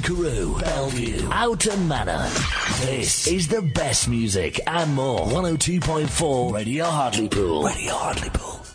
Carew, Bellevue, Oughton Manor. This is the best music and more. 102.4 Radio Hartlepool. Radio Hartlepool.